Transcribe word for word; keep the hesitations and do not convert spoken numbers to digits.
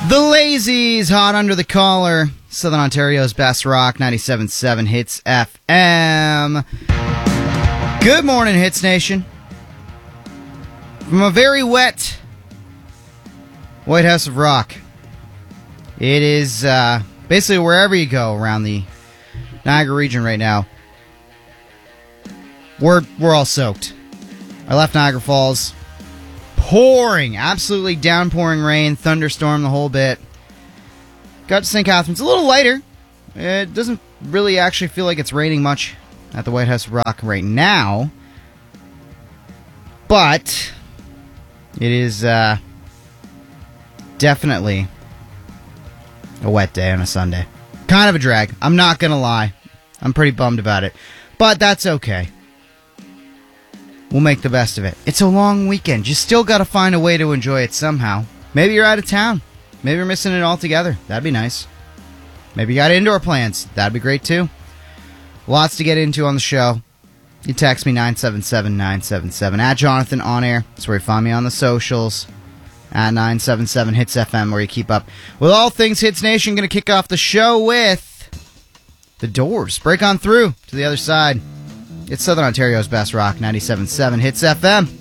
The Lazies, hot under the collar. Southern Ontario's best rock, ninety-seven point seven Hits F M. Good morning, Hits Nation. From a very wet White House of Rock. It is uh, basically wherever you go around the Niagara region right now. We're, we're all soaked. I left Niagara Falls. Pouring, absolutely downpouring rain, thunderstorm, the whole bit. Got to Saint Catharines. A little lighter. It doesn't really actually feel like it's raining much at the White House of Rock right now. But it is uh, definitely a wet day on a Sunday. Kind of a drag. I'm not going to lie. I'm pretty bummed about it. But that's okay. We'll make the best of it. It's a long weekend. You still got to find a way to enjoy it somehow. Maybe you're out of town. Maybe you're missing it altogether. That'd be nice. Maybe you got indoor plans. That'd be great too. Lots to get into on the show. You text me nine seven seven nine seven seven. At Jonathan On Air. That's where you find me on the socials. At nine seven seven Hits F M, where you keep up with all things Hits Nation. Going to kick off the show with The Doors. Break on through to the other side. It's Southern Ontario's best rock, ninety-seven point seven Hits F M.